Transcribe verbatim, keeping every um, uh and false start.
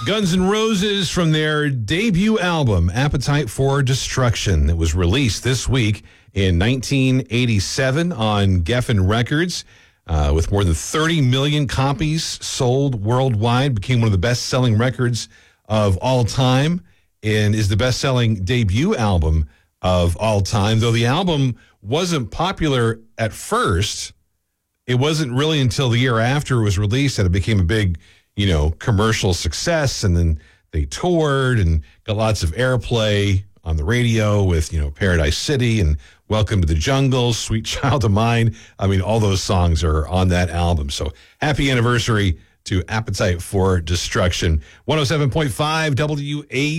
Guns N' Roses from their debut album, Appetite for Destruction, that was released this week in nineteen eighty-seven on Geffen Records. Uh, with more than thirty million copies sold worldwide, became one of the best-selling records of all time and is the best-selling debut album of all time. Though the album wasn't popular at first, it wasn't really until the year after it was released that it became a big, you know, commercial success. And then they toured and got lots of airplay on the radio with, you know, Paradise City and Welcome to the Jungle, Sweet Child of Mine. I mean, all those songs are on that album. So happy anniversary to Appetite for Destruction. one oh seven point five W A